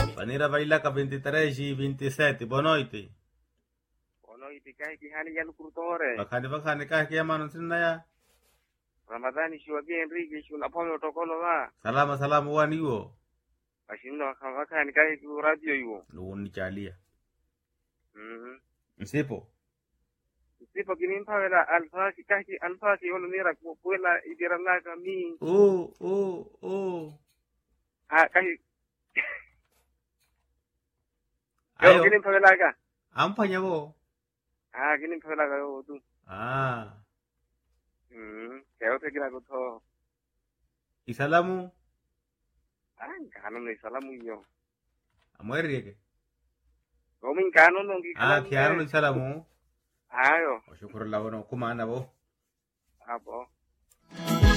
Panira baila ka 23 e 27, boa noite. Boa noite, kai ki hali ya lukurutore. Bakani ka kia mano sinna ya. Ramadhani shiwagi Enrique shuna pome otokolo wa. Salama wani yo. Ashindo bakani kai ku radio yo. Luoni chalia. Sipo kinin pawela alfasi kai alfasi ono nira kuela idirala kami. Oh. Kai Ayo. Kinin pawela ka. Ampanya bo. Kinin pawela ka yo tu. Kaya te kira ko to. Isalamu. Kanon ni salamu yo. Amueri ke. Gomin kanon nong ki. Kiano ni salamu. Ayo. Syukur lah wono kumana bo. Apo.